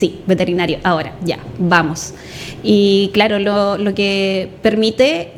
Sí, veterinario. Ahora, ya, vamos. Y claro, lo que permite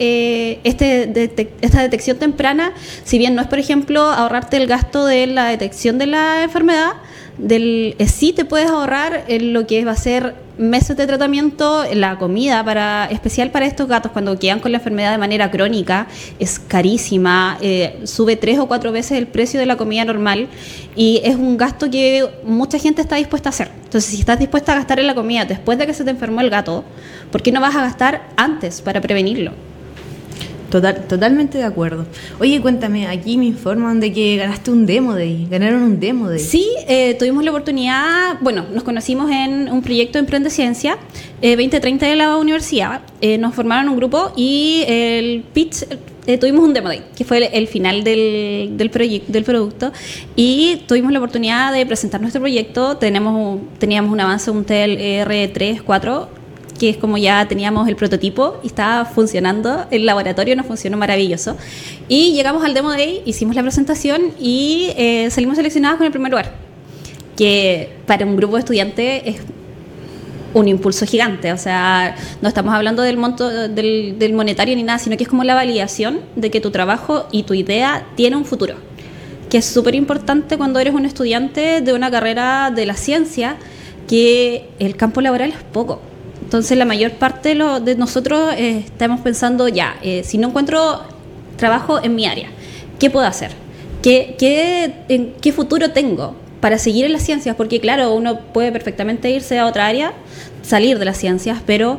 esta detección temprana, si bien no es, por ejemplo, ahorrarte el gasto de la detección de la enfermedad, sí te puedes ahorrar en lo que va a ser meses de tratamiento, la comida especial para estos gatos cuando quedan con la enfermedad de manera crónica, es carísima, sube 3 o 4 veces el precio de la comida normal y es un gasto que mucha gente está dispuesta a hacer. Entonces, si estás dispuesta a gastar en la comida después de que se te enfermó el gato, ¿por qué no vas a gastar antes para prevenirlo? Totalmente de acuerdo. Oye, cuéntame, aquí me informan de que ganaron un Demo Day. Sí, tuvimos la oportunidad, bueno, nos conocimos en un proyecto de Emprende Ciencia 2030 de la universidad, nos formaron un grupo y el pitch, tuvimos un Demo Day, que fue el final del producto, y tuvimos la oportunidad de presentar nuestro proyecto. Teníamos un avance, un TEL R3-4, que es como ya teníamos el prototipo y estaba funcionando, el laboratorio nos funcionó maravilloso. Y llegamos al Demo Day, hicimos la presentación y salimos seleccionados con el primer lugar, que para un grupo de estudiantes es un impulso gigante. O sea, no estamos hablando del monto del monetario ni nada, sino que es como la validación de que tu trabajo y tu idea tiene un futuro, que es súper importante cuando eres un estudiante de una carrera de la ciencia, que el campo laboral es poco. Entonces, la mayor parte de nosotros estamos pensando, si no encuentro trabajo en mi área, ¿qué puedo hacer? ¿Qué futuro tengo para seguir en las ciencias? Porque, claro, uno puede perfectamente irse a otra área, salir de las ciencias, pero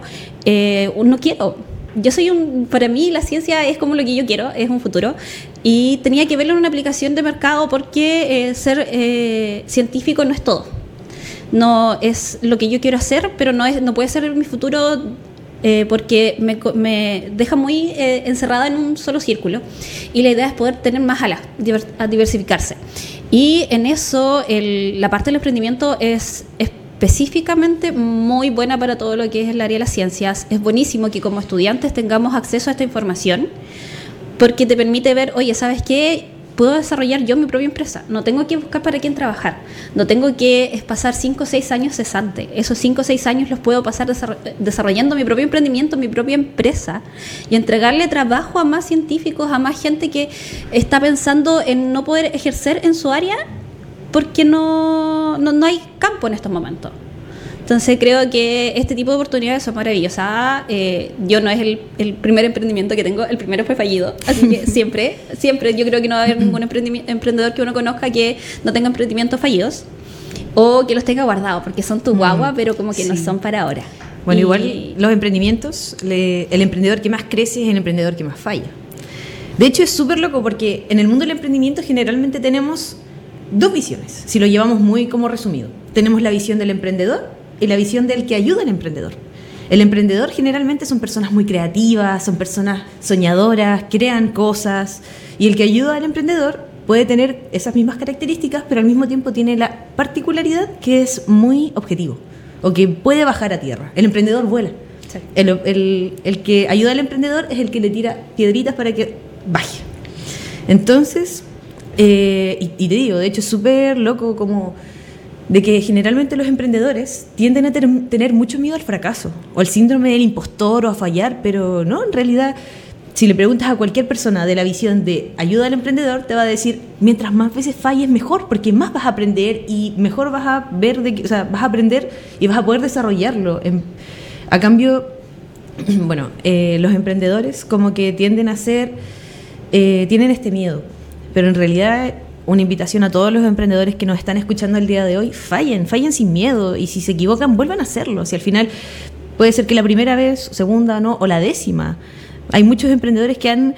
no quiero. Para mí la ciencia es como lo que yo quiero, es un futuro, y tenía que verlo en una aplicación de mercado porque ser científico no es todo. No es lo que yo quiero hacer, pero no puede ser mi futuro porque me deja muy encerrada en un solo círculo. Y la idea es poder tener más alas, a diversificarse. Y en eso la parte del emprendimiento es específicamente muy buena para todo lo que es el área de las ciencias. Es buenísimo que como estudiantes tengamos acceso a esta información porque te permite ver, oye, ¿sabes qué? Puedo desarrollar yo mi propia empresa, no tengo que buscar para quién trabajar, no tengo que pasar 5 o 6 años cesante, esos 5 o 6 años los puedo pasar desarrollando mi propio emprendimiento, mi propia empresa, y entregarle trabajo a más científicos, a más gente que está pensando en no poder ejercer en su área porque no hay campo en estos momentos. Entonces creo que este tipo de oportunidades son maravillosas. Yo no es el primer emprendimiento que tengo, el primero fue fallido, así que siempre yo creo que no va a haber ningún emprendedor que uno conozca que no tenga emprendimientos fallidos o que los tenga guardados, porque son tu guagua, pero como que no son para ahora. Bueno, igual los emprendimientos, el emprendedor que más crece es el emprendedor que más falla. De hecho es súper loco porque en el mundo del emprendimiento generalmente tenemos dos visiones, si lo llevamos muy como resumido. Tenemos la visión del emprendedor y la visión del que ayuda al emprendedor. El emprendedor generalmente son personas muy creativas, son personas soñadoras, crean cosas, y el que ayuda al emprendedor puede tener esas mismas características, pero al mismo tiempo tiene la particularidad que es muy objetivo, o que puede bajar a tierra. El emprendedor vuela. Sí. El que ayuda al emprendedor es el que le tira piedritas para que baje. Entonces, y te digo, de hecho es súper loco como de que generalmente los emprendedores tienden a tener mucho miedo al fracaso o al síndrome del impostor o a fallar, pero no, en realidad, si le preguntas a cualquier persona de la visión de ayuda al emprendedor, te va a decir, mientras más veces falles, mejor, porque más vas a aprender y mejor vas a ver, vas a aprender y vas a poder desarrollarlo. A cambio, bueno, los emprendedores como que tienden a tienen este miedo, pero en realidad una invitación a todos los emprendedores que nos están escuchando el día de hoy, fallen sin miedo, y si se equivocan, vuelvan a hacerlo. Si al final puede ser que la primera vez, segunda no, o la 10ª. Hay muchos emprendedores que han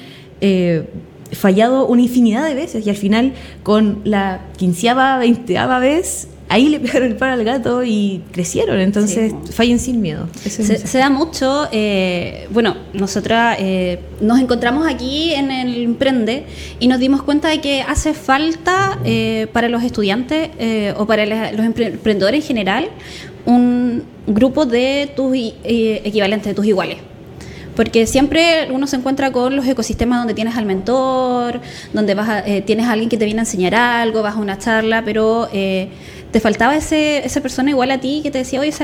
fallado una infinidad de veces y al final con la 15ª, 20ª vez, ahí le pegaron el palo al gato y crecieron. Entonces, sí, fallen sin miedo. Se da mucho. Bueno, nosotras nos encontramos aquí en el Emprende y nos dimos cuenta de que hace falta para los estudiantes o para los emprendedores en general un grupo de tus equivalentes, de tus iguales. Porque siempre uno se encuentra con los ecosistemas donde tienes al mentor, donde tienes a alguien que te viene a enseñar algo, vas a una charla, pero te faltaba esa persona igual a ti que te decía, oye,